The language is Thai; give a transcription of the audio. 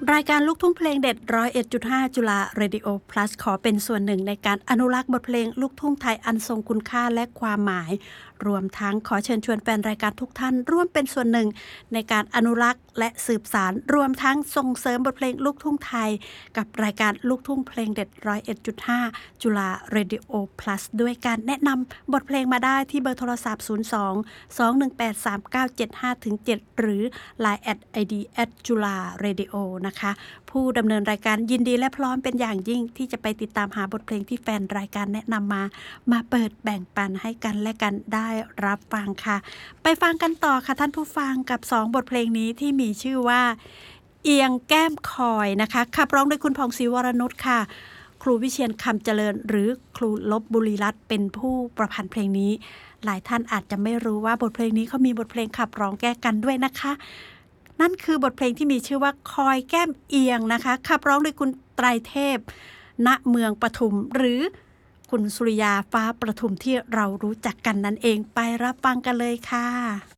รายการลูกทุ่งเพลงเด็ด101.5จุฬาเรดิโอพลัสขอเป็นส่วนหนึ่งในการอนุรักษ์บทเพลงลูกทุ่งไทยอันทรงคุณค่าและความหมายรวมทั้งขอเชิญชวนแฟนรายการทุกท่านร่วมเป็นส่วนหนึ่งในการอนุรักษ์และสืบสานรวมทั้งส่งเสริมบทเพลงลูกทุ่งไทยกับรายการลูกทุ่งเพลงเด็ด101.5จุฬาเรดิโอพลัสด้วยการแนะนำบทเพลงมาได้ที่เบอร์โทรศัพท์02-218-3975-7หรือ Line @ID @จุฬาเรดิโอนะคะผู้ดำเนินรายการยินดีและพร้อมเป็นอย่างยิ่งที่จะไปติดตามหาบทเพลงที่แฟนรายการแนะนำมาเปิดแบ่งปันให้กันและกันได้รับฟังค่ะไปฟังกันต่อค่ะท่านผู้ฟังกับ2บทเพลงนี้ที่มีชื่อว่าเอียงแก้มคอยนะคะขับร้องโดยคุณพองศรีวรนุชค่ะครูวิเชียรคำเจริญหรือครูลบบุรีรัตน์เป็นผู้ประพันธ์เพลงนี้หลายท่านอาจจะไม่รู้ว่าบทเพลงนี้เขามีบทเพลงขับร้องแก้กันด้วยนะคะนั่นคือบทเพลงที่มีชื่อว่าคอยแก้มเอียงนะคะขับร้องโดยคุณไตรเทพณเมืองปทุมหรือคุณสุริยาฟ้าประทุมที่เรารู้จักกันนั่นเองไปรับฟังกันเลยค่ะ